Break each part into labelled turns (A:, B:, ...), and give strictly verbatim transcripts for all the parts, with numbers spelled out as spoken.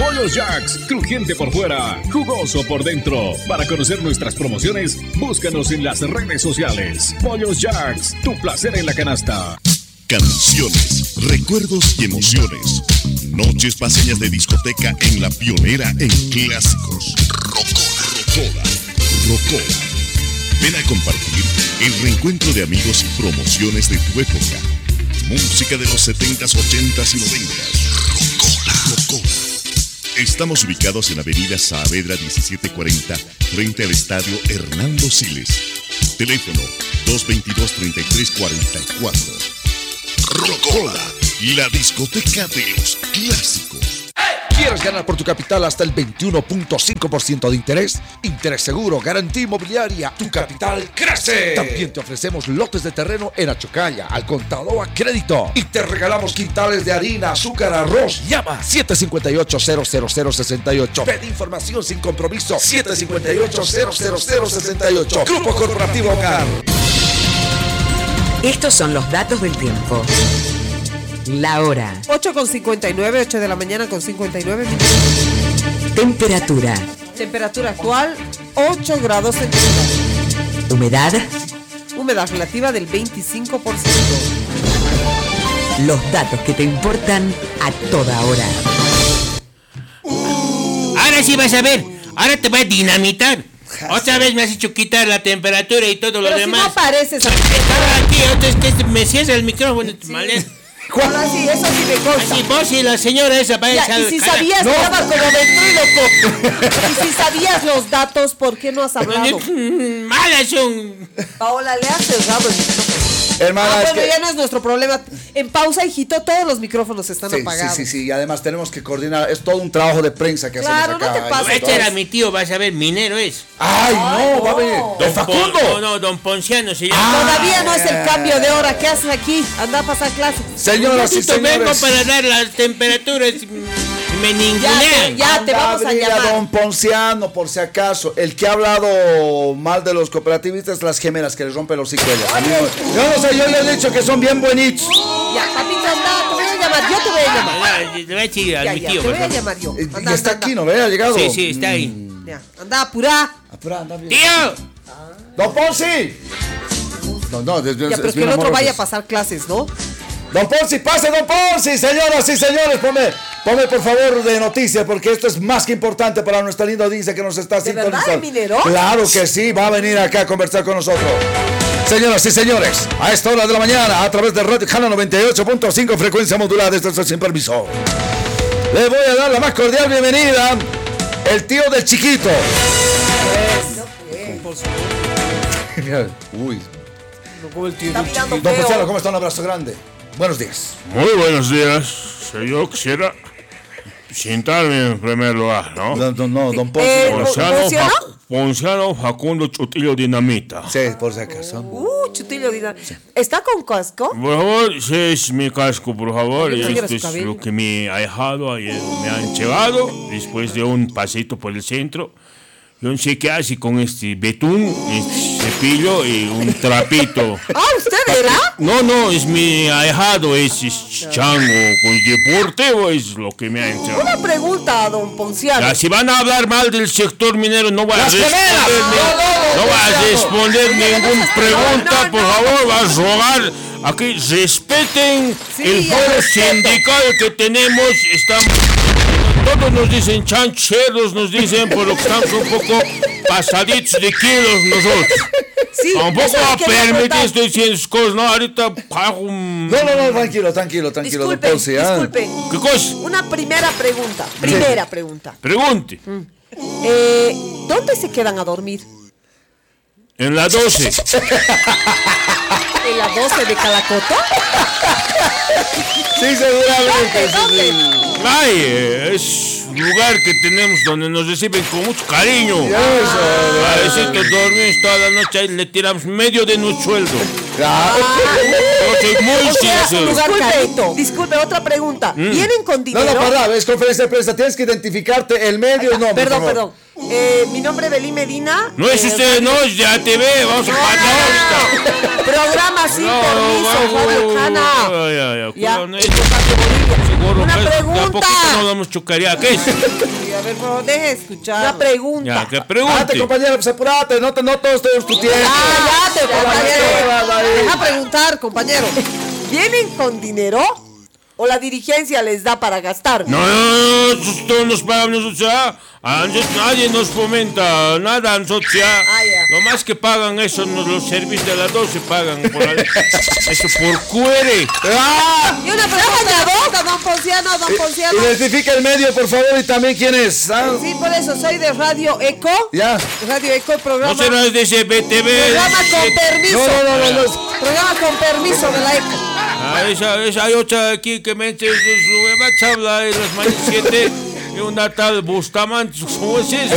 A: Pollos Jacks, crujiente por fuera, jugoso por dentro. Para conocer nuestras promociones, búscanos en las redes sociales. Pollos Jacks, tu placer en la canasta.
B: Canciones, recuerdos y emociones. Noches paseñas de discoteca en La Pionera en clásicos. Rocola, Rocola, Rocola. Ven a compartir el reencuentro de amigos y promociones de tu época. Música de los setentas, ochentas y noventas. Rocola, Rocola. Estamos ubicados en Avenida Saavedra diecisiete cuarenta, frente al Estadio Hernando Siles. Teléfono dos veintidós, treinta y tres cuarenta y cuatro. Rocola, la discoteca de los clásicos.
C: ¿Quieres ganar por tu capital hasta el veintiuno punto cinco por ciento de interés? Interés Seguro, Garantía Inmobiliaria, tu capital crece. También te ofrecemos lotes de terreno en Achocalla, al contado o a crédito. Y te regalamos quintales de harina, azúcar, arroz. Llama siete cinco ocho, cero cero cero seis ocho. Pide información sin compromiso. siete cinco ocho, cero cero cero seis ocho. Grupo Corporativo Hogar.
D: Estos son los datos del tiempo. La hora.
E: ocho con cincuenta y nueve, ocho de la mañana con cincuenta y nueve minutos.
D: Temperatura.
E: Temperatura actual, ocho grados centígrados.
D: Humedad.
E: Humedad relativa del veinticinco por ciento.
D: Los datos que te importan a toda hora.
F: Ahora sí vas a ver. Ahora te voy a dinamitar. Otra vez me has hecho quitar la temperatura y todo
E: Pero
F: lo
E: si
F: demás.
E: no apareces aquí.
F: Aquí, otra es que me cierra el micrófono.
E: Sí.
F: Vale.
E: Ahora sí, eso sí me consta.
F: Así vos y la señora esa vaya
E: Ya,
F: a
E: y si
F: cara.
E: sabías,
C: No.
E: estaba como ventríloco. Y si sabías los datos, ¿por qué no has hablado?
F: Malas son.
E: Paola, le has cerrado el micrófono.
C: Hermana,
E: Ah,
C: es
E: bueno,
C: que...
E: ya no es nuestro problema. En pausa, hijito, todos los micrófonos están
C: Sí,
E: apagados.
C: sí, sí, sí, y además tenemos que coordinar, es todo un trabajo de prensa que
E: Claro,
C: hacemos acá.
E: no te pases.
F: Este era mi tío, vas a ver, minero es.
C: ¡Ay,
E: Ay,
C: no! Va a venir.
E: no.
C: ¡Don Facundo!
F: Pon- No, no, don Ponciano se llama.
E: Todavía no es el cambio de hora. ¿Qué haces aquí? Anda a pasar clases.
C: Señoras y
F: Necesito, vengo
C: señores,
F: para dar las temperaturas. Me
E: Ya,
F: ningunean.
E: ya te
C: anda
E: vamos a
C: abrir
E: llamar.
C: Don Ponciano, por si acaso. El que ha hablado mal de los cooperativistas, las gemelas que les rompen los hocico. A mí no- Yo no sé, yo les he dicho que son bien bonitos.
E: Ya, papito, anda, te voy a llamar. Yo te voy a llamar.
F: Ya, Le voy a decir a
E: Ya,
F: mi
E: ya,
F: tío.
E: te
F: por
E: voy a
F: favor.
E: llamar yo.
C: Y,
E: Anda,
C: y está
E: anda,
C: aquí,
E: anda.
C: ¿no ve? Ha llegado.
F: Sí, sí, está ahí.
E: Ya, anda, apura.
C: Apura, anda bien.
F: ¡Tío!
C: ¡Don Ponzi! No, no, es,
E: Ya,
C: es-
E: pero
C: es
E: que el
C: bien
E: otro
C: amoroso.
E: vaya a pasar clases, ¿no?
C: Don Ponzi, pase, Don Ponzi, señoras y señores, ponme, ponme por favor de noticias, porque esto es más que importante para nuestra linda audiencia que nos está
E: ¿De verdad,
C: sintonizando.
E: minero?
C: Claro que sí, va a venir acá a conversar con nosotros. Señoras y señores, a esta hora de la mañana, a través de Radio Jana noventa y ocho punto cinco, frecuencia modulada, esto es sin permiso. Le voy a dar la más cordial bienvenida, el tío del chiquito. Uy,
E: Está mirando
C: Don Ponciano,
E: feo.
C: ¿cómo está? Un abrazo grande. Buenos días.
G: Muy buenos días. Yo quisiera sentarme en primer lugar, ¿no?
C: No, no, no, Don Ponzi.
E: Eh,
C: no.
G: Ponciano,
E: ¿Ponciano?
G: Fa- Ponciano Facundo Chutillo Dinamita.
C: Sí, por si acaso.
E: Uh, Chutillo Dina. ¿Está con casco?
G: Por favor, ese es mi casco, por favor.
E: Yo quiero
G: Esto
E: su
G: es
E: cabello.
G: lo que mi ahijado ayer me han llevado después de un pasito por el centro. Yo no sé qué hace con este betún, este cepillo y un trapito.
E: Ah, ¿usted era?
G: No, no, es mi ahijado, es, es chango, con deportivo es lo que me han llevado.
E: Una pregunta, don Ponciano.
G: Ya, si van a hablar mal del sector minero, no voy a
C: ¡Las
G: responder,
C: gemelas!
G: ni-
C: No, no,
G: no voy a
C: Ponciano.
G: responder ninguna pregunta,
E: no, no.
G: por favor, vas a rogar. Aquí respeten
E: Sí,
G: el
E: ya
G: foro
E: respeto.
G: sindical que tenemos. Estamos, todos nos dicen chancheros, nos dicen, por lo que estamos un poco pasaditos de kilos nosotros.
E: Sí,
G: Tampoco
E: eso
G: va a
E: le quería
G: permitir,
E: contar.
G: estoy diciendo esas cosas, no, ahorita pago un...
C: No, no, no, tranquilo, tranquilo, tranquilo,
E: Disculpe,
C: Don Ponzi. ¿ah?
E: disculpe.
G: ¿Qué cosa?
E: Una primera pregunta. Primera pregunta.
G: Pregunte.
E: Eh, ¿Dónde se quedan a dormir?
G: En la doce.
E: ¿En la doce de Calacoto?
C: Sí, seguramente. sí,
E: ¿Dónde?
C: sí.
G: Ay, eh, es un lugar que tenemos donde nos reciben con mucho cariño. A veces dormimos toda la noche, ahí le tiramos medio de nuestro sueldo.
C: Ah,
G: Yo soy muy
E: O sea, es un
G: sincero.
E: lugar carito. Disculpe, otra pregunta. ¿Vienen con
C: No,
E: dinero?
C: no, para, es conferencia de prensa. Tienes que identificarte el medio y el nombre.
E: Perdón,
C: por favor.
E: perdón. Eh, mi nombre es Belín Medina.
G: No es
E: Eh,
G: usted, no, es de A T V, vamos a
E: No,
G: pagar
E: no, no. Programa sin permiso, Radio Cana.
G: Ay, ay, ay,
E: Ya,
G: cuidado,
E: el Copaco Bolivia.
G: seguro,
E: Una
G: pues, de a
E: pregunta.
G: poquito no vamos a chocar ya. ¿Qué es?
E: Sí, a ver, por favor, deje escuchar. Una pregunta.
G: Ya, que
C: Apurate,
G: pregunte.
C: compañero, pues apurate, no, te, no todos tenemos tu tiempo.
E: Ah, ya te, compañero.
C: ahí.
E: Deja preguntar, compañero. ¿Vienen con dinero? ¿O la dirigencia les da para gastar?
G: No, no, no, nosotros todos nos pagamos nosotros, ¿ah? A nosotros nadie nos fomenta nada, a nosotros ya.
E: Ah, ya.
G: Lo más que pagan eso, nos- los servicios de las doce pagan por ahí. Eso por cuere.
C: ¡Ah!
E: Y una pregunta, don Ponciano, don Ponciano.
C: Identifica el medio, por favor, y también quién es. ¿Ah?
E: Sí, por eso, soy de Radio Eco.
C: Ya.
E: Radio Eco, el programa.
G: No serás de ese B T V.
E: Programa con permiso.
C: No, no, no, no, no.
E: Programa con permiso de la Eco.
G: Ah, esa, esa hay otra aquí que me eche su beba chabla en las mañanas siete. Y una tal Bustamante, ¿cómo es eso?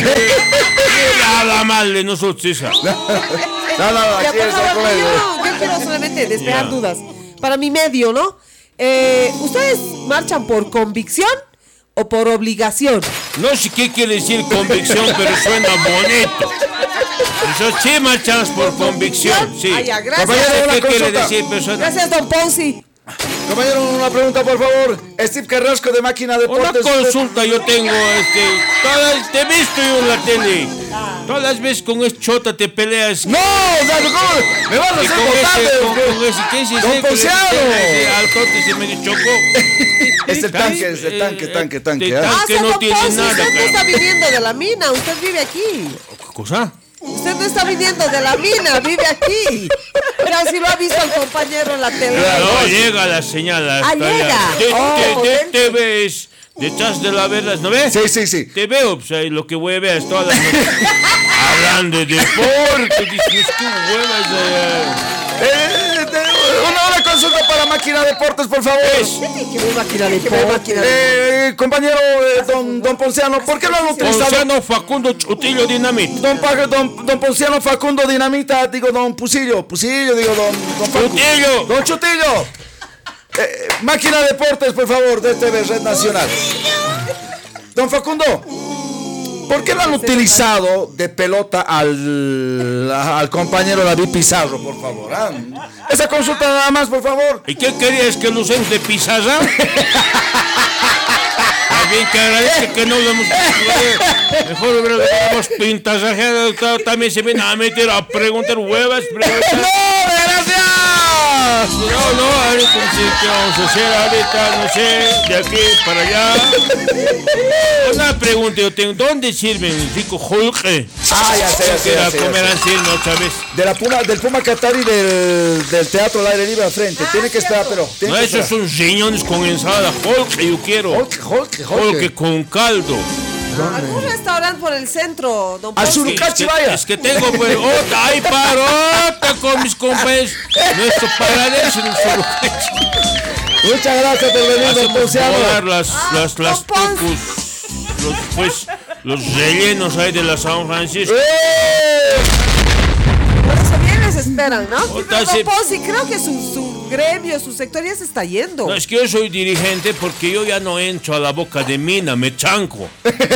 G: Nada mal de nosotros esa.
C: No, no, no,
E: Ya,
C: aquí
E: por
C: es
E: favor,
C: el comedio.
E: yo, yo quiero solamente despejar
G: Ya.
E: dudas. Para mi medio, ¿no? Eh, ¿Ustedes marchan por convicción o por obligación?
G: No sé qué quiere decir convicción, pero suena bonito. Eso sí marchamos por convicción, sí.
E: Ah, ya, gracias.
G: No sé
C: Compañero, una
G: qué quiere
C: consulta.
G: decir, pero suena...
E: Gracias, don Ponzi.
C: Compañero, una pregunta, por favor. Steve Carrasco de Máquina
G: Una
C: Deportes.
G: consulta yo tengo, este, todas, te he visto yo en la tele. Todas las veces con ese chota te peleas.
C: ¡No! O sea, ¿cómo? ¡Me vas a
G: Y
C: hacer
G: con
C: votante!
G: ese, con, con ese, ¿qué es ese?
C: Don Ponciano.
G: Al corte se me chocó.
C: Es el tanque, es el tanque, tanque, tanque.
G: Eh,
C: ¿ah?
E: Ah,
G: que
E: sea,
G: no
E: don
G: tiene
E: Ponzi,
G: nada,
E: usted no
G: claro.
E: está viniendo de la mina, usted vive aquí.
G: ¿Qué cosa?
E: Usted no está viniendo de la mina, vive aquí. Pero si lo ha visto el compañero en la tele.
G: No, llega la señal hasta
E: Ah, llega.
G: allá. Te,
E: Oh,
G: te- te-
E: dentro.
G: te ves detrás de la verdad, ¿no ves?
C: Sí, sí, sí.
G: Te veo, pues ahí lo que voy a ver es todas las noches. Hablando de deporte, dices, qué huevas. Eh.
C: Eh, de- una, una consulta para Máquina Deportes, por favor.
E: Que ve máquina de máquina de
C: Eh, compañero eh, don, don Ponciano, ¿por qué no han utilizado?
G: Ponciano Facundo Chutillo Dinamita.
C: Don, Pa- don, don Ponciano Facundo Dinamita, digo don Pusillo, Pusillo, digo don, don Facu.
G: Chutillo.
C: Don Chutillo. Eh, Máquina Deportes, por favor, de T V Red Nacional. Don Facundo, ¿por qué no han utilizado de pelota al, al compañero David Pizarro, por favor? ah? Esa consulta nada más, por favor.
G: ¿Y qué querías que lo usemos de pizarra? Bien que agradece que no lo hemos mejor hubiéramos pintasajeado, también se viene a meter a preguntar huevas, preguntar.
C: ¡No, gracias!
G: No, no, a ver cómo se- qué vamos a hacer ahorita, no sé, de aquí para allá. Una pregunta yo tengo, ¿dónde sirven el rico jolque?
C: Ah, ya sé, ya sé,
G: Que
C: ya
G: la
C: sé, ya
G: comerán
C: sé.
G: sirve otra vez.
C: De la Puma, del Puma Qatari del, del Teatro al Aire Libre al frente. Tiene que esperar, pero. Tiene
G: No,
C: que
G: esos
C: esperar.
G: son riñones con ensalada, jolque yo quiero.
C: Holke, Holke, Holke.
G: Jolque con caldo.
E: algún restaurante por el centro, don
C: Al
E: Ponzi.
C: sur-
G: Es
C: Cachi,
G: que,
C: vaya.
G: es que tengo pues otra, hay parota con mis compañeros. Nuestro paradero en el Surucachi.
C: Muchas gracias por venir, don
G: Hacemos
C: Ponciano.
G: volar las, las, las
E: don Ponce.
G: tucus, los, pues, los rellenos ahí de la San Francisco.
C: ¡Eh!
E: Por eso bien les esperan, ¿no?
G: Otra
E: Pero,
G: se-
E: don Ponzi, creo que su, su gremio, su sector ya se está yendo.
G: No, es que yo soy dirigente porque yo ya no entro a la boca de mina, me chanco.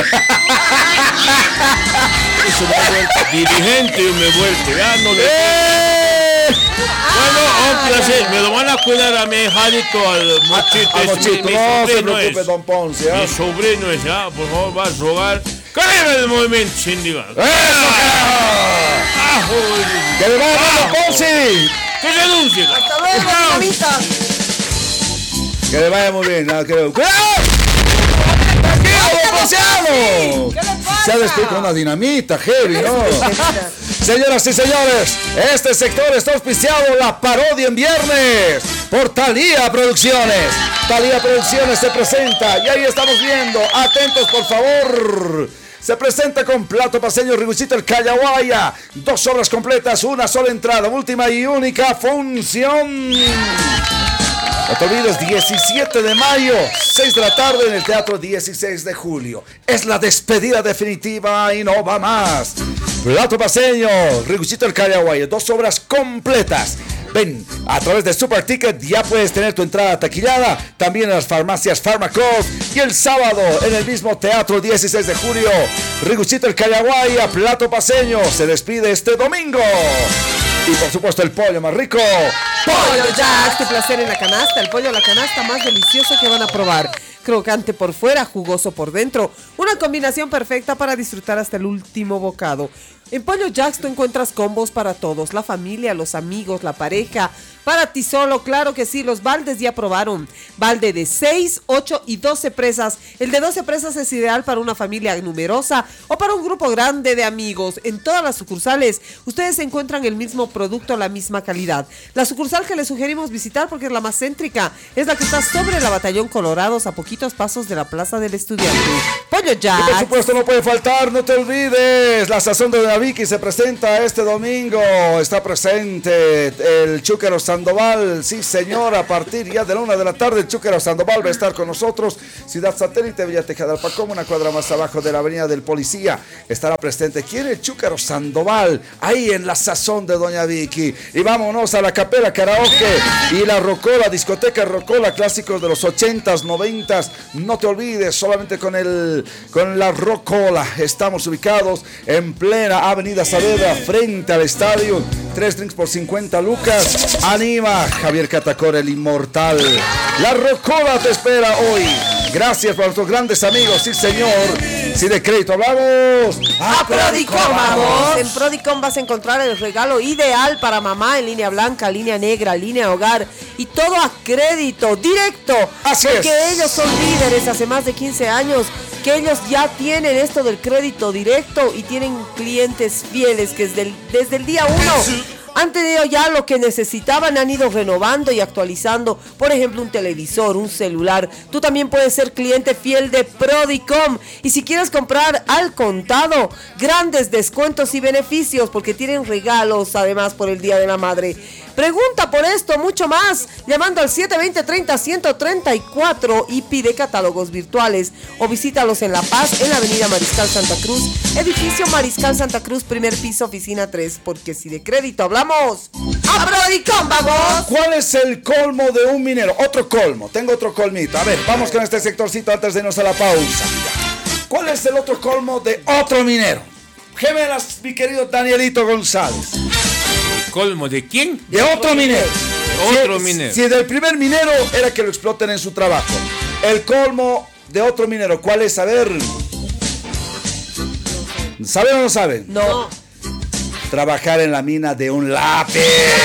G: Eso me he vuelto dirigente y me he vuelto, ya no le...
C: ¡Eh!
G: Bueno, un placer, me lo van a cuidar a mi hijadito, al mochito,
C: Ah,
G: es
C: Mochito,
G: mi, mi
C: no se
G: sobrino
C: preocupe,
G: es.
C: don Ponce. ¿ah?
G: Mi sobrino es, ya, por favor, vas a rogar. ¡Que viva el movimiento sindical!
C: ¡Eso, carajo!
G: ¡Ah, joder!
C: ¡Que le vaya bien, don Ponce!
G: ¡Que renuncie!
E: Hasta luego, dinamita.
C: Que le vaya muy bien. nada, que- ¡Cuidado! ¡Tranquilo, don Ponciano!
E: ¿Qué le pasa?
C: Se ha despedido con una dinamita, heavy, ¿no? Señoras y señores, este sector está auspiciado la parodia en viernes por Thalía Producciones. Thalía Producciones se presenta y ahí estamos viendo. Atentos, por favor. Se presenta con plato paseño Riguchito el Callahuaya. Dos obras completas, una sola entrada, última y única función. No te olvides, diecisiete de mayo, seis de la tarde en el Teatro dieciséis de julio. Es la despedida definitiva y no va más. Plato paseño, Riguchito el Callahuaya, dos obras completas. Ven, a través de Super Ticket ya puedes tener tu entrada taquillada, también en las farmacias Pharmacost. Y el sábado en el mismo Teatro dieciséis de julio, Riguchito el Callahuaya, Plato paseño, se despide este domingo. Y por supuesto el pollo más rico.
E: Pollo Jack, tu placer en la canasta, el pollo a la canasta más delicioso que van a probar. crocante por fuera, jugoso por dentro. Una combinación perfecta para disfrutar hasta el último bocado. En Pollo Jacks tú encuentras combos para todos, la familia, los amigos, la pareja, para ti solo, claro que sí, los baldes ya probaron. Balde de seis, ocho y doce presas. El de doce presas es ideal para una familia numerosa o para un grupo grande de amigos. En todas las sucursales ustedes encuentran el mismo producto, la misma calidad. La sucursal que les sugerimos visitar porque es la más céntrica, es la que está sobre la Batallón Colorados a poquitos pasos de la Plaza del Estudiante. Pollo Jacks.
C: Y por supuesto no puede faltar, no te olvides, la sazón de Doña Vicky se presenta este domingo. Está presente el Chúquero Sandoval, sí señor, a partir ya de la una de la tarde el Chúquero Sandoval va a estar con nosotros. Ciudad Satélite, Villa Tejadalpacom, una cuadra más abajo de la avenida del Policía, estará presente. ¿Quiere el Chúquero Sandoval? Ahí en la sazón de Doña Vicky. Y vámonos a la Capela Karaoke y la Rocola, discoteca Rocola, clásicos de los ochentas, noventas. No te olvides, solamente con el con la Rocola. Estamos ubicados en plena Avenida Saavedra, frente al estadio. Tres drinks por cincuenta lucas. Anima Javier Catacor, el inmortal. La Rocola te espera hoy. Gracias por nuestros grandes amigos, sí señor. Si de crédito hablamos,
E: a Prodicom vamos. En Prodicom vas a encontrar el regalo ideal para mamá en línea blanca, línea negra, línea hogar y todo a crédito directo.
C: Así
E: porque
C: es.
E: ellos son líderes hace más de quince años, que ellos ya tienen esto del crédito directo y tienen clientes fieles que desde el, desde el día uno han tenido ya lo que necesitaban, han ido renovando y actualizando, por ejemplo, un televisor, un celular. Tú también puedes ser cliente fiel de Prodicom. Y si quieres comprar al contado, grandes descuentos y beneficios, porque tienen regalos, además, por el Día de la Madre. Pregunta por esto, mucho más, llamando al siete dos cero, treinta, ciento treinta y cuatro y pide catálogos virtuales. O visítalos en La Paz, en la avenida Mariscal Santa Cruz, edificio Mariscal Santa Cruz, primer piso, oficina tres. Porque si de crédito hablamos, ¡a Prodicom vamos!
C: ¿cuál es el colmo de un minero? Otro colmo, tengo otro colmito. A ver, vamos con este sectorcito antes de irnos a la pausa. ¿Cuál es el otro colmo de otro minero? Gemelas, mi querido Danielito González.
G: ¿Colmo de quién?
C: De otro minero.
G: Otro
C: si,
G: minero.
C: Si del primer minero era que lo exploten en su trabajo. El colmo de otro minero, ¿cuál es? A ver. ¿Saben o no saben?
E: No.
C: Trabajar en la mina de un lápiz.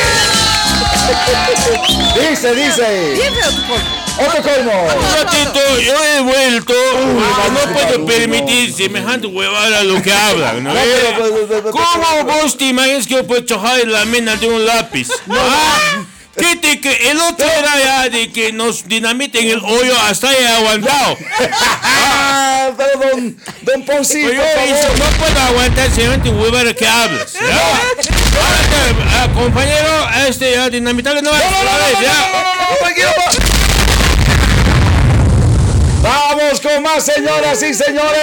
C: Dice, dice.
E: Bien feo tu colmo.
C: Otro colmo.
G: Un ratito, yo he vuelto. Ah, no puedo permitir semejante huevada a lo que hablan, ¿no?
C: No, pero, pero, pero,
G: ¿Cómo
C: pero-
G: vos te imaginas que yo puedo chojar en la mena de un lápiz? Ah, ¿qué te que el otro era ya de que nos dinamiten el hoyo hasta ahí aguantado?
C: Ah, pero don, don Poncito,
G: Pues yo
C: por
G: pienso,
C: favor.
G: no puedo aguantar semejante huevada que hablas. ¿Ya? Ahora, ah, compañero, a este ya dinamitarle no va a
C: No, no, no, no,
G: vez,
C: no,
G: ya.
C: no, no, no, tranquilo, no. Vamos con más, señoras y señores.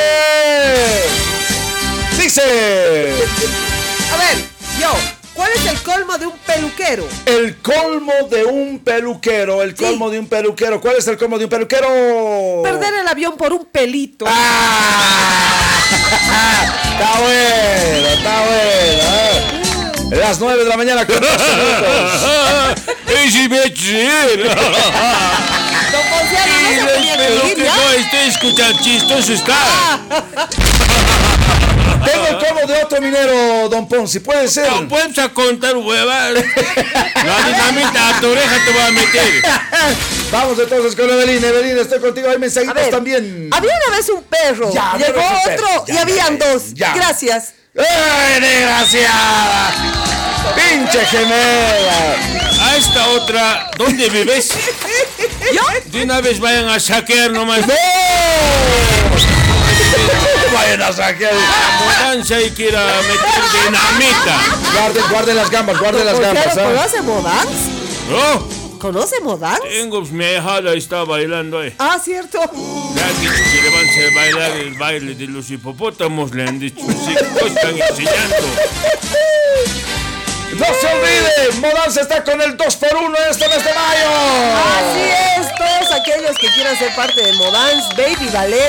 C: Dice.
E: A ver, yo, ¿cuál es el colmo de un peluquero?
C: El colmo de un peluquero. El colmo
E: Sí.
C: de un peluquero. ¿Cuál es el colmo de un peluquero?
E: Perder el avión por un pelito.
C: ¡Ah! Está bueno, está bueno. ¿eh? Las nueve de la mañana con dos minutos.
G: ¡Ese mechero!
E: Don Ponciano, no se tenía que
G: Lo
E: ir,
G: que
E: ¿ya?
G: no esté escuchando chistoso está.
C: Tengo el colmo de otro minero, don Ponzi. Puede ser.
G: No puedes a contar huevas. La dinamita a tu oreja te va a meter.
C: Vamos entonces con Evelyn. Evelyn, estoy contigo. Hay
E: A
C: mensajitos
E: ver,
C: también.
E: había una vez un perro,
C: Ya,
E: llegó
C: pero es un perro.
E: otro
C: Ya,
E: y habían
C: ya,
E: dos.
C: ya.
E: Gracias.
C: ¡Ay, desgraciada! ¡Pinche gemela!
G: A esta otra, ¿dónde vives?
E: ¿Yo?
G: De una vez vayan a saquear nomás.
C: ¡No! Vayan a saquear.
G: Mudanza y quiera meter dinamita.
C: Guarden, guarden las gambas, guarden las gambas.
E: Ponciano,
C: ¿ah?
E: ¿conoce Modans?
G: Oh,
E: ¿Conoce Modans?
G: tengo mi ahijada está bailando ahí.
E: Ah, cierto.
G: Le han dicho que le van a hacer bailar el baile de los hipopótamos, le han dicho. Sí, ¿qué están enseñando?
C: No se olviden, Modanza está con el dos por uno este mes de mayo.
E: Así es, todos aquellos que quieran ser parte de Modans, Baby Ballet,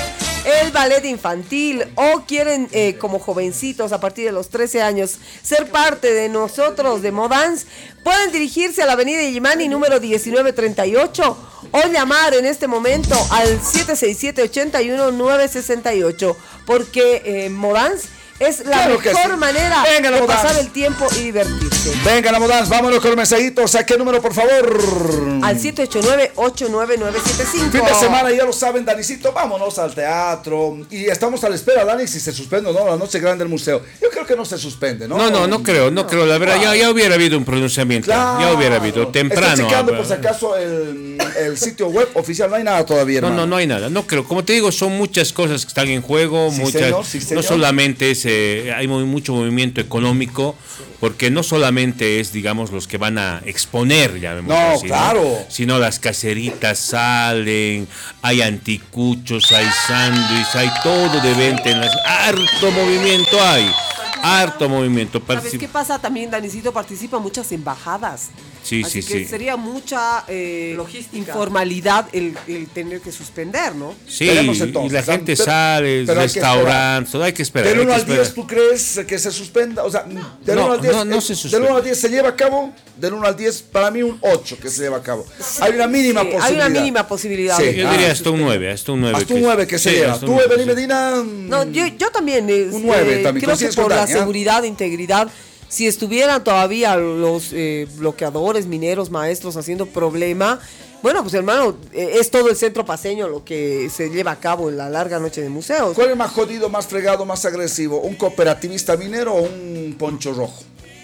E: el ballet infantil o quieren eh, como jovencitos a partir de los trece años ser parte de nosotros de Modans, pueden dirigirse a la avenida Illimani número diecinueve treinta y ocho o llamar en este momento al siete seis siete, ocho uno, nueve seis ocho porque eh, Modans es la
C: Claro que
E: mejor
C: sí.
E: manera
C: Venga,
E: de
C: Modans.
E: pasar el tiempo y divertirse.
C: Venga, la Modans, vámonos con los mensajitos. ¿A qué número, por favor?
E: Al siete ocho nueve, ocho nueve nueve siete cinco.
C: Fin de semana, ya lo saben, Danicito, vámonos al teatro. Y estamos a la espera, Dani, si se suspende o no la noche grande del museo. Yo creo que no se suspende, ¿no?
G: No, no, no creo, no creo. La verdad, ya, ya hubiera habido un pronunciamiento.
C: Claro.
G: Ya hubiera habido, temprano.
C: Está checando, por
G: ah,
C: si acaso, el, el sitio web oficial. No hay nada todavía,
G: No,
C: hermano.
G: no, no hay nada. No creo. Como te digo, son muchas cosas que están en juego.
C: Sí,
G: muchas,
C: señor, sí,
G: no
C: señor.
G: solamente es, eh, hay muy- mucho movimiento económico, porque no solamente es, digamos, los que van a exponer, llamémoslo
C: No,
G: así,
C: claro.
G: sino las caseritas salen, hay anticuchos, hay sándwiches, hay todo de venta. En las, harto movimiento hay. Harto movimiento.
E: ¿Sabes
G: Participa-
E: qué pasa? También Danicito participa en muchas embajadas.
G: Sí,
E: Así
G: sí,
E: que
G: sí.
E: sería mucha eh, informalidad el, el tener que suspender, ¿no?
G: Sí,
C: Veremos
G: y
C: entonces.
G: la gente
C: Pero-
G: sale,
C: pero hay que
G: restaurantes, todo hay que esperar.
C: Del
G: hay
C: uno
G: que
C: al
G: esperar.
C: diez, ¿tú crees que se suspenda? O sea, del
G: No,
C: uno al diez,
G: no, no
C: eh,
G: se
C: del
G: suspende.
C: uno al diez se lleva a cabo. Del uno al diez, para mí un ocho que se lleva a cabo. Hay una mínima
E: Sí,
C: posibilidad.
E: hay una mínima posibilidad.
C: Sí.
E: de-
G: Yo
C: Ah,
G: diría hasta un nueve, hasta un nueve.
C: Hasta un nueve que se
G: sí,
C: lleva.
G: hasta un
C: Tú,
G: nueve,
C: Evelyn
G: sí.
C: Medina.
E: No, yo, yo también. este,
C: Un nueve también,
E: Creo que
C: coincides
E: por
C: con
E: la
C: Dani, ¿ah?
E: seguridad, integridad, si estuvieran todavía los eh, bloqueadores, mineros, maestros haciendo problema, bueno, pues hermano, eh, es todo el centro paseño lo que se lleva a cabo en la larga noche de museos.
C: ¿Cuál es más jodido, más fregado, más agresivo? ¿Un cooperativista minero o un poncho rojo?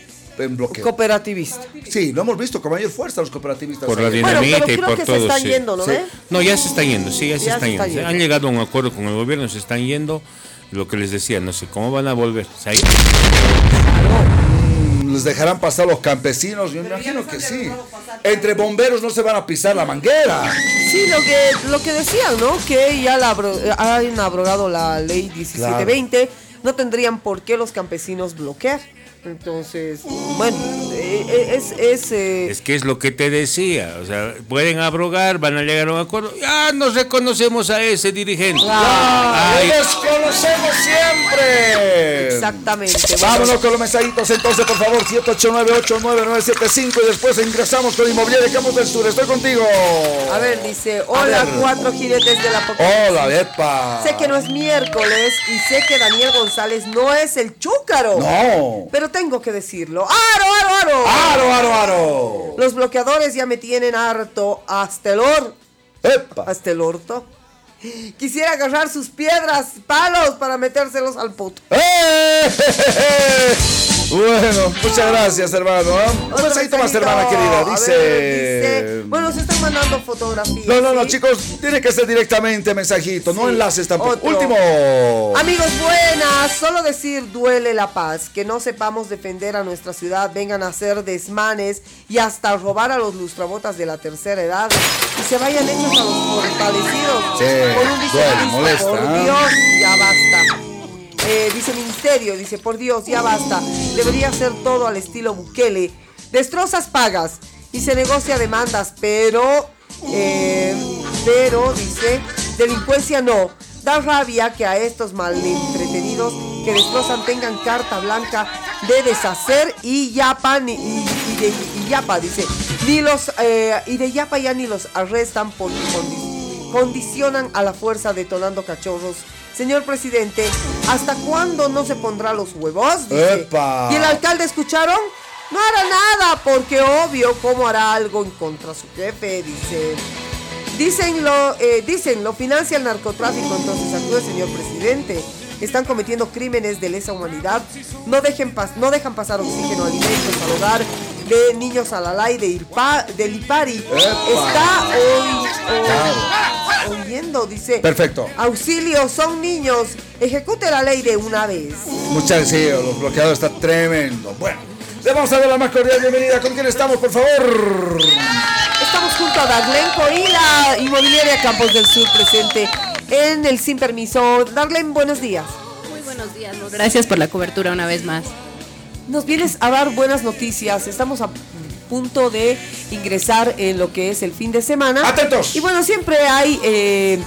C: En bloqueo.
E: Cooperativista.
C: Sí, lo hemos visto con mayor fuerza los cooperativistas.
G: Por la
C: ayer.
E: Bueno,
G: dinamita
E: pero
G: y
E: creo
G: por
E: que se
G: todo.
E: están
G: sí.
E: yendo, ¿no
C: Sí.
E: ve?
G: No, ya se están yendo, sí, ya se
E: Ya
G: están
E: se está
G: yendo.
E: yendo.
G: Han llegado a un acuerdo con el gobierno, se están yendo. Lo que les decía, no sé cómo van a volver. O sea, ahí-
C: ¿Les dejarán pasar los campesinos? Yo imagino que sí. Entre bomberos no se van a pisar la manguera.
E: Sí, lo que, lo que decían, ¿no? Que ya la abro- han abrogado la ley diecisiete veinte, no tendrían por qué los campesinos bloquear. Entonces, bueno, eh, es... es, eh,
G: es que es lo que te decía. O sea, pueden abrogar, van a llegar a un acuerdo. Ya nos reconocemos a ese dirigente. Ay,
C: ¡Les conocemos siempre!
E: exactamente. Bueno,
C: Vámonos con los mensajitos entonces, por favor, siete ocho nueve, ocho nueve nueve siete cinco y después ingresamos con Inmobiliaria Campos del Sur. Estoy contigo.
E: a ver, dice, hola,
C: ver.
E: cuatro jinetes de la apocalipsis.
C: Hola, Epa.
E: Sé que no es miércoles y sé que Daniel González no es el chúcaro.
C: No.
E: Pero tengo que decirlo. ¡Aro, aro, aro!
C: ¡Aro, aro, aro!
E: Los bloqueadores ya me tienen harto hasta el or,
C: ¡Epa!
E: hasta el orto. Quisiera agarrar sus piedras, palos para metérselos al puto.
C: ¡Eh! Bueno, muchas gracias, hermano. ¿eh? Un
E: Otro
C: mensajito más,
E: mensajito.
C: hermana querida.
E: A
C: Dice...
E: ver, dice- Bueno, se están mandando fotografías.
C: No, no, no,
E: ¿sí?
C: chicos, tiene que ser directamente mensajito, no
E: Sí.
C: enlaces tampoco.
E: Otro.
C: Último.
E: Amigos, buenas. Solo decir duele la paz. Que no sepamos defender a nuestra ciudad, vengan a hacer desmanes y hasta robar a los lustrabotas de la tercera edad y se vayan hechos a los fortalecidos.
C: Sí,
E: Con un
C: duele,
E: viceministro,
C: molesta,
E: por
C: ¿eh?
E: Dios, ya basta. Eh, dice Ministerio, dice, por Dios, ya basta. Debería ser todo al estilo Bukele. Destrozas pagas y se negocia demandas, pero, eh, pero, dice, delincuencia no. Da rabia que a estos malentretenidos que destrozan tengan carta blanca de deshacer y yapa, ni- y, y de y yapa, dice. Ni los, eh, y de yapa ya ni los arrestan porque condi- condicionan a la fuerza detonando cachorros. Señor presidente, ¿hasta cuándo no se pondrá los huevos? Dice.
C: ¡Epa!
E: ¿Y el alcalde escucharon? No hará nada, porque obvio, ¿cómo hará algo en contra de su jefe? Dice. Dicen lo, eh, dicen, lo financia el narcotráfico, entonces actúe, señor presidente. Están cometiendo crímenes de lesa humanidad. No, dejen pas- no dejan pasar oxígeno, alimentos al hogar de niños al alay de Irpa, del Ipari. Está hoy, hoy- oyendo, dice.
C: Perfecto.
E: Auxilio, son niños. Ejecute la ley de una vez.
C: Muchas gracias, los bloqueadores está tremendo. Bueno, le vamos a dar la más cordial bienvenida. ¿Con quién estamos, por favor?
E: Estamos junto a Darlene y la Inmobiliaria Campos del Sur presente en el Sin Permiso. Darlene, buenos días.
H: Muy buenos días, Luz. Gracias por la cobertura una vez más.
E: Nos vienes a dar buenas noticias. Estamos a punto de ingresar en lo que es el fin de semana.
C: ¡Atentos!
E: Y bueno, siempre hay eh,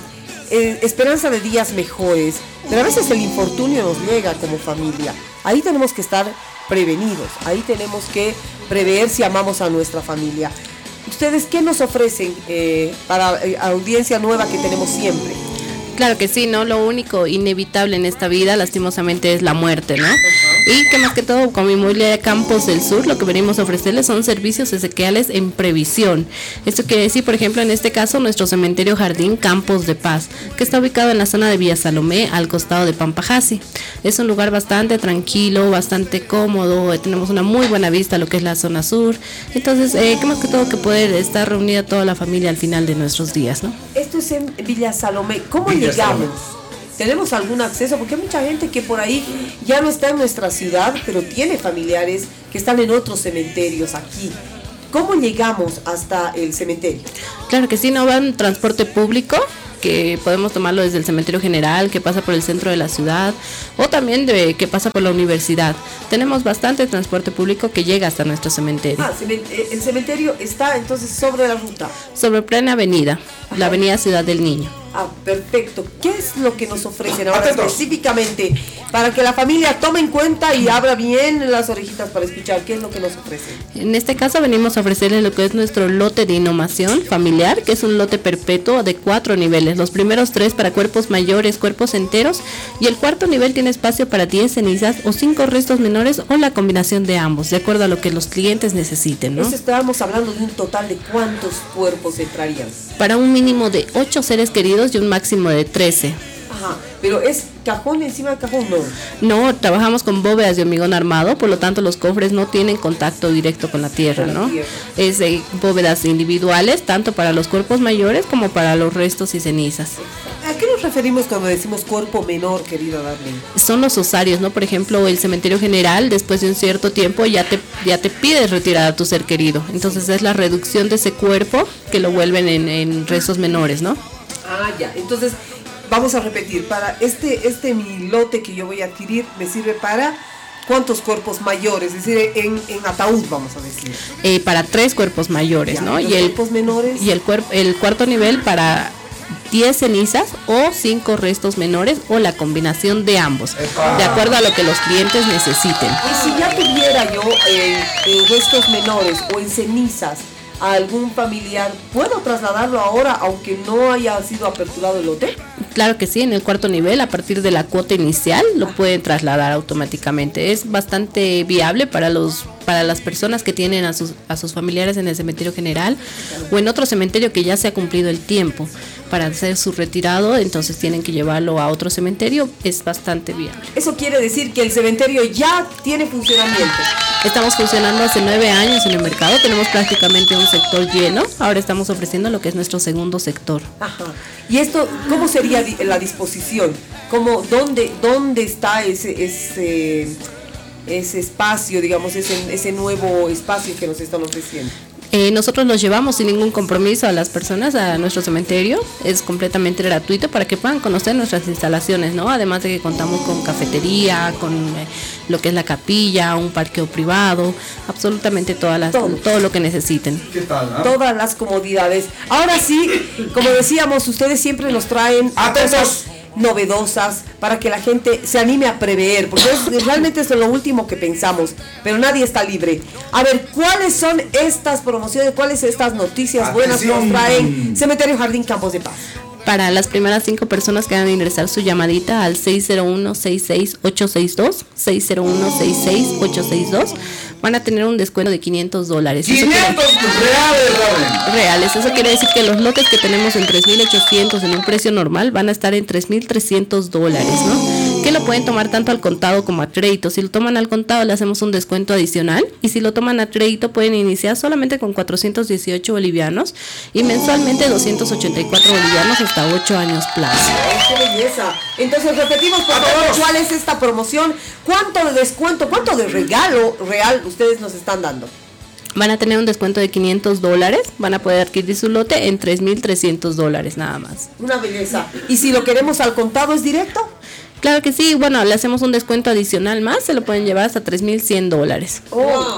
E: eh, esperanza de días mejores, pero a veces el infortunio nos llega como familia. Ahí tenemos que estar prevenidos, ahí tenemos que prever si amamos a nuestra familia. ¿Ustedes qué nos ofrecen eh, para eh, audiencia nueva que tenemos siempre?
H: Claro que sí, ¿no? Lo único inevitable en esta vida, lastimosamente, es la muerte, ¿no? Y que más que todo, con mi inmobiliaria Campos del Sur, lo que venimos a ofrecerles son servicios esequiales en previsión. Esto quiere decir, por ejemplo, en este caso, nuestro cementerio Jardín Campos de Paz, que está ubicado en la zona de Villa Salomé, al costado de Pampajasi. Es un lugar bastante tranquilo, bastante cómodo, eh, tenemos una muy buena vista a lo que es la zona sur. Entonces, eh, que más que todo que poder estar reunida toda la familia al final de nuestros días, ¿no?
E: Esto es en Villa Salomé. ¿Cómo Villa llegamos? Salomé. ¿Tenemos algún acceso? Porque hay mucha gente que por ahí ya no está en nuestra ciudad, pero tiene familiares que están en otros cementerios aquí. ¿Cómo llegamos hasta el cementerio?
H: Claro que sí, no va en transporte público, que podemos tomarlo desde el cementerio general, que pasa por el centro de la ciudad, o también de que pasa por la universidad. Tenemos bastante transporte público que llega hasta nuestro cementerio.
E: Ah, el cementerio está entonces sobre la ruta.
H: Sobre plena avenida, Ajá. la avenida Ciudad del Niño.
E: Ah, perfecto. ¿Qué es lo que nos ofrecen ahora específicamente para que la familia tome en cuenta y abra bien las orejitas para escuchar? ¿Qué es lo que nos ofrecen?
H: En este caso venimos a ofrecerles lo que es nuestro lote de inhumación familiar, que es un lote perpetuo de cuatro niveles. Los primeros tres para cuerpos mayores, cuerpos enteros, y el cuarto nivel tiene espacio para diez cenizas o cinco restos menores o la combinación de ambos, de acuerdo a lo que los clientes necesiten, ¿no?
E: Eso estábamos hablando de un total de cuántos cuerpos entrarían.
H: Para un mínimo de ocho seres queridos y un máximo de trece.
E: Ajá, pero es cajón encima de cajón, no.
H: No, trabajamos con bóvedas de hormigón armado, por lo tanto los cofres no tienen contacto directo con la tierra, con la ¿no? Tierra. Es de bóvedas individuales, tanto para los cuerpos mayores como para los restos y cenizas.
E: ¿A qué nos referimos cuando decimos cuerpo menor, querida Darlene?
H: Son los osarios, ¿no? Por ejemplo, el cementerio general, después de un cierto tiempo, ya te, ya te pides retirar a tu ser querido. Entonces es la reducción de ese cuerpo que lo vuelven en, en restos menores, ¿no?
E: Ah, ya. Entonces, vamos a repetir. Para este, este mi lote que yo voy a adquirir, me sirve para ¿cuántos cuerpos mayores? Es decir, en, en ataúd, vamos a decir.
H: Eh, para tres cuerpos mayores, ya, ¿no?
E: ¿Y,
H: y el
E: cuerpos menores?
H: Y el, cuerp, el cuarto nivel para diez cenizas o cinco restos menores o la combinación de ambos, de acuerdo a lo que los clientes necesiten.
E: Y si ya tuviera yo eh, en restos menores o en cenizas a algún familiar, ¿puedo trasladarlo ahora aunque no haya sido aperturado el lote?
H: Claro que sí, en el cuarto nivel, a partir de la cuota inicial, lo pueden trasladar automáticamente. Es bastante viable para los para las personas que tienen a sus a sus familiares en el cementerio general o en otro cementerio que ya se ha cumplido el tiempo para hacer su retirado, entonces tienen que llevarlo a otro cementerio. Es bastante viable.
E: Eso quiere decir que el cementerio ya tiene funcionamiento.
H: Estamos funcionando hace nueve años en el mercado, tenemos prácticamente un sector lleno, ahora estamos ofreciendo lo que es nuestro segundo sector.
E: Ajá. ¿Y esto cómo sería la disposición? ¿Cómo, dónde, dónde está ese, ese, ese espacio, digamos, ese, ese nuevo espacio que nos están ofreciendo?
H: Eh, nosotros los llevamos sin ningún compromiso a las personas a nuestro cementerio, es completamente gratuito para que puedan conocer nuestras instalaciones, ¿no? Además de que contamos con cafetería, con eh, lo que es la capilla, un parqueo privado, absolutamente todas las, todo. todo lo que necesiten.
E: ¿Qué tal, no? Todas las comodidades. Ahora sí, como decíamos, ustedes siempre nos traen cosas novedosas para que la gente se anime a prever, porque es, realmente es lo último que pensamos, pero nadie está libre. A ver, ¿cuáles son estas promociones, cuáles son estas noticias buenas que nos traen Cementerio Jardín Campos de Paz?
H: Para las primeras cinco personas que van a ingresar su llamadita al seis cero uno, seis seis ocho seis dos, seis cero uno, seis seis ocho seis dos, van a tener un descuento de quinientos dólares.
C: quinientos reales,
H: reales. Eso quiere decir que los lotes que tenemos en tres mil ochocientos en un precio normal van a estar en tres mil trescientos dólares, ¿no? Que lo pueden tomar tanto al contado como a crédito. Si lo toman al contado le hacemos un descuento adicional, y si lo toman a crédito pueden iniciar solamente con cuatrocientos dieciocho bolivianos y mensualmente doscientos ochenta y cuatro bolivianos hasta ocho años plazo.
E: ¡Qué belleza! Entonces repetimos por favor cuál es esta promoción, cuánto de descuento, cuánto de regalo real ustedes nos están dando.
H: Van a tener un descuento de quinientos dólares, van a poder adquirir su lote en tres mil trescientos dólares nada más.
E: Una belleza. ¿Y si lo queremos al contado es directo?
H: Claro que sí, bueno, le hacemos un descuento adicional más, se lo pueden llevar hasta tres mil cien dólares.
E: Oh, wow.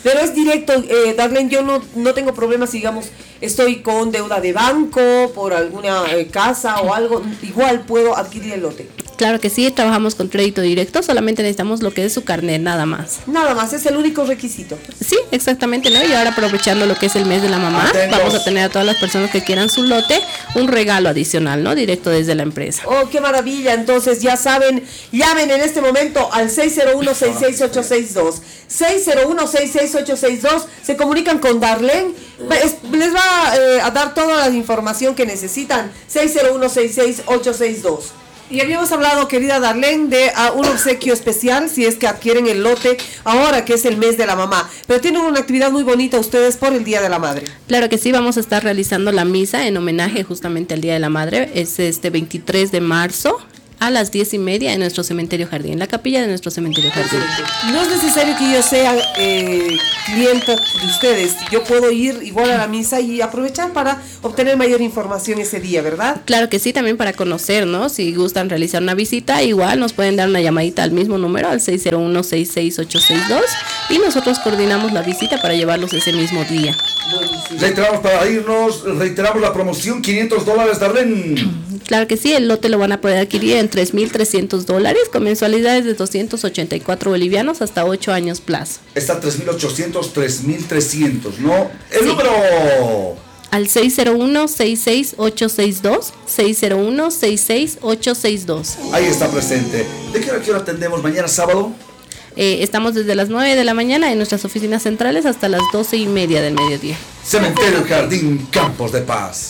E: Pero es directo, eh, Darlene, yo no, no tengo problemas, digamos, estoy con deuda de banco por alguna eh, casa o algo, igual puedo adquirir el lote.
H: Claro que sí, trabajamos con crédito directo, solamente necesitamos lo que es su carnet, nada más.
E: Nada más, es el único requisito.
H: Sí, exactamente, ¿no? Y ahora aprovechando lo que es el mes de la mamá,
C: Atentos.
H: vamos a tener a todas las personas que quieran su lote un regalo adicional, ¿no? Directo desde la empresa.
E: Oh, qué maravilla, entonces ya saben, llamen en este momento al seis cero uno, seis seis ocho seis dos. seis cero uno, seis seis ocho seis dos, se comunican con Darlene, es- les va eh, a dar toda la información que necesitan, seis cero uno, seis seis ocho seis dos. Y habíamos hablado, querida Darlene, de uh, un obsequio especial si es que adquieren el lote ahora que es el mes de la mamá. Pero tienen una actividad muy bonita ustedes por el Día de la Madre.
H: Claro que sí, vamos a estar realizando la misa en homenaje justamente al Día de la Madre. Es este veintitrés de marzo a las diez y media en nuestro cementerio jardín, en la capilla de nuestro cementerio jardín.
E: No es necesario que yo sea eh, cliente de ustedes. Yo puedo ir igual a la misa y aprovechar para obtener mayor información ese día, ¿verdad?
H: Claro que sí, también para conocer, ¿no? Si gustan realizar una visita, igual nos pueden dar una llamadita al mismo número, al seis cero uno, seis seis ocho seis dos, y nosotros coordinamos la visita para llevarlos ese mismo día.
C: Reiteramos para irnos, reiteramos la promoción, quinientos dólares, Darlene.
H: Claro que sí, el lote lo van a poder adquirir en tres mil trescientos dólares con mensualidades de doscientos ochenta y cuatro bolivianos hasta ocho años plazo.
C: Está tres mil ochocientos, tres mil trescientos, ¿no? El
H: Sí.
C: número.
H: Al seis cero uno, seis seis ocho seis dos, seis cero uno, seis seis ocho seis dos.
C: Ahí está presente. ¿De qué hora, qué hora atendemos mañana sábado?
H: Eh, estamos desde las nueve de la mañana en nuestras oficinas centrales hasta las doce y media del mediodía.
C: Cementerio Jardín Campos de Paz.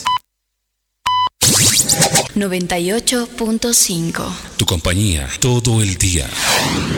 I: noventa y ocho punto cinco.
B: Tu compañía todo el día.